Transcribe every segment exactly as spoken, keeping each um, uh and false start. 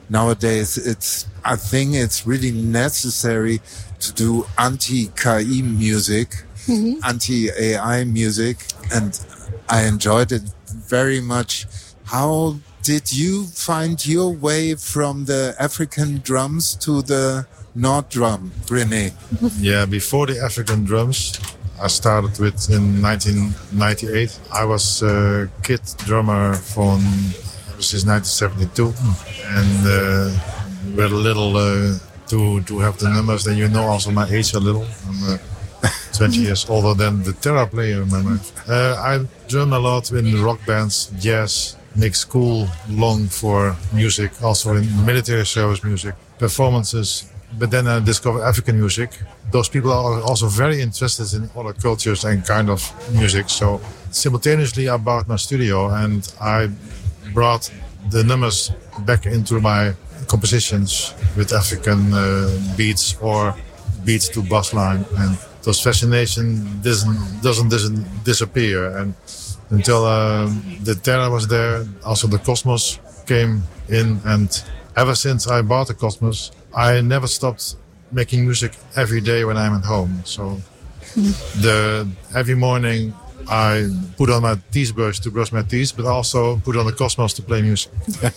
nowadays it's, I think it's really necessary to do anti-K I music, mm-hmm. anti-A I music, and I enjoyed it very much. How did you find your way from the African drums to the Nord drum, René? Yeah, before the African drums, I started with in nineteen ninety-eight. I was a kid drummer from since nineteen seventy-two, and uh, we're a little uh, to to have the numbers. Then you know also my age a little. I'm uh, twenty years older than the Terra player. Remember, uh, I drum a lot in rock bands, jazz. Make school long for music, also in military service music, performances. But then I discovered African music. Those people are also very interested in other cultures and kind of music. So simultaneously I bought my studio and I brought the numbers back into my compositions with African uh, beats or beats to bass line. And those fascination doesn't, doesn't, doesn't disappear. And until uh, the Terra was there, also the Cosmos came in, and ever since I bought the Cosmos, I never stopped making music every day when I'm at home. So mm. the every morning I put on my teeth brush to brush my teeth, but also put on the Cosmos to play music.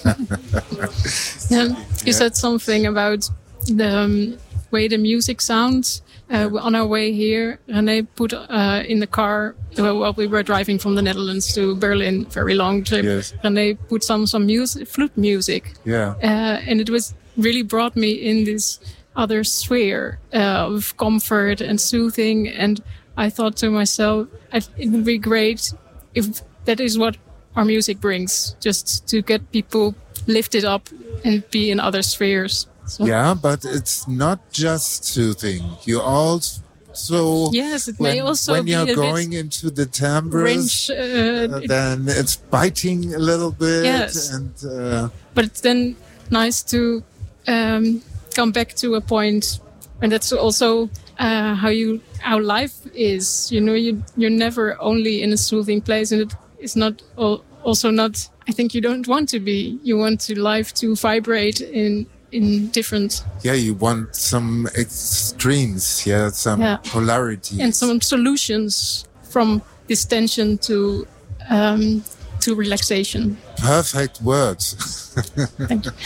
Yeah, you said something about the um, way the music sounds. Uh, on our way here, René put uh, in the car, while we were driving from the Netherlands to Berlin, very long trip. Yes. René put some some music, flute music. Yeah. Uh, and it was really brought me in this other sphere uh, of comfort and soothing. And I thought to myself, it would be great if that is what our music brings, just to get people lifted up and be in other spheres. So. Yeah, but it's not just soothing. You also, yes, it when, may also when be you're a going bit into the timbres, uh, uh, then it's biting a little bit. Yes, and uh, but it's then nice to um, come back to a point, and that's also uh, how you how life is. You know, you you're never only in a soothing place, and it is not all, also not. I think you don't want to be. You want to life to vibrate in. in different... Yeah, you want some extremes, yeah, some yeah. polarities. And some solutions from this tension to um, to relaxation. Perfect words. Thank you.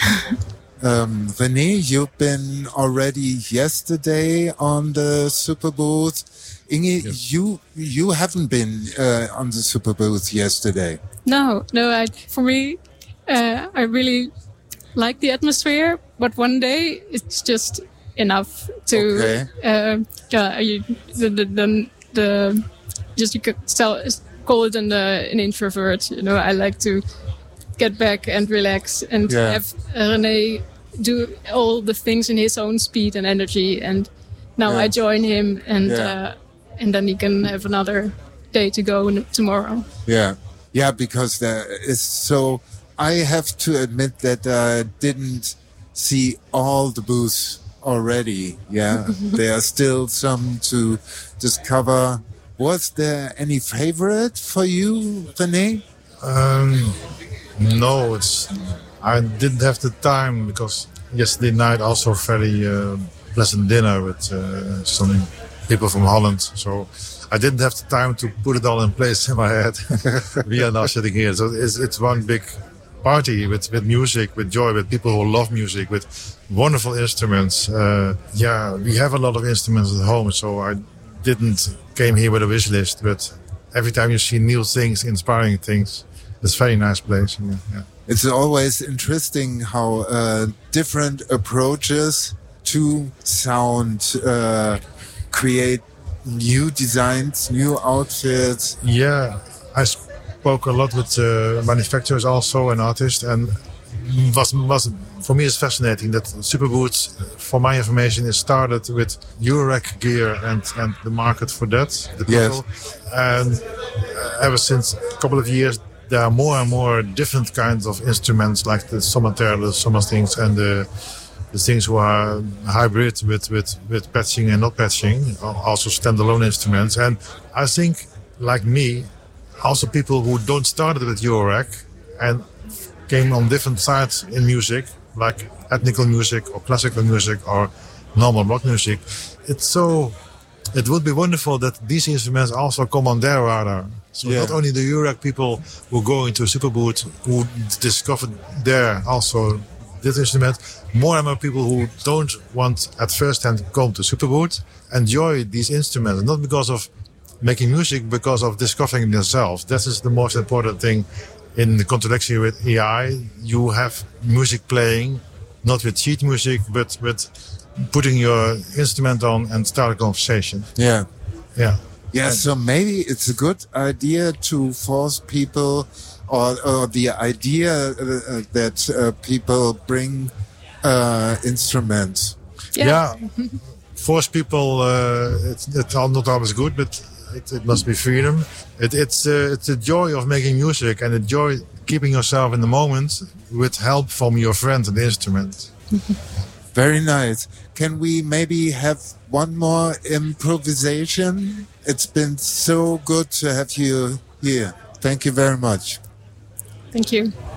um, René, you've been already yesterday on the Superbooth. Inge, yes. you you haven't been uh, on the Superbooth yesterday. No, no. I, for me, uh, I really... like the atmosphere, but one day it's just enough to okay. uh, yeah, you, the, the the the just you could tell, call it an uh, an introvert. You know, I like to get back and relax and yeah. have René do all the things in his own speed and energy. And now yeah. I join him, and yeah. uh, and then he can have another day to go tomorrow. Yeah, yeah, because there is so. I have to admit that I didn't see all the booths already. Yeah, there are still some to discover. Was there any favorite for you, René? Um, no, it's. I didn't have the time because yesterday night also very uh, pleasant dinner with uh, some people from Holland. So I didn't have the time to put it all in place in my head. We are now sitting here, so it's it's one big party with, with music, with joy, with people who love music, with wonderful instruments. Uh, yeah, we have a lot of instruments at home, so I didn't came here with a wish list, but every time you see new things, inspiring things, it's a very nice place. Yeah, yeah. It's always interesting how uh, different approaches to sound uh, create new designs, new outfits. Yeah, I spoke a lot with uh, manufacturers also and artists, and was was for me it's fascinating that Superbooth, for my information, is started with Eurorack gear and and the market for that, the people. Yes. And uh, ever since a couple of years, there are more and more different kinds of instruments, like the Somater, the Somas things, and the the things who are hybrid with with with patching and not patching, also standalone instruments. And I think, like me, also people who don't start with Eurorack and came on different sides in music like ethnical music or classical music or normal rock music. It's so, it would be wonderful that these instruments also come on their radar. So Yeah. not only the Eurorack people who go into Superboot, who discovered there also this instrument, more and more people who don't want at first hand to come to Superboot enjoy these instruments, not because of making music, because of discovering themselves. That is the most important thing in the contradiction with A I. You have music playing, not with sheet music, but with putting your instrument on and start a conversation. Yeah. Yeah. Yeah, so maybe it's a good idea to force people, or, or the idea uh, that uh, people bring uh, instruments. Yeah. Yeah. Force people, uh, it's, it's not always good, but it, it must be freedom. It, it's, uh, it's the joy of making music and the joy keeping yourself in the moment with help from your friend and the instrument. Very nice. Can we maybe have one more improvisation? It's been so good to have you here. Thank you very much. Thank you.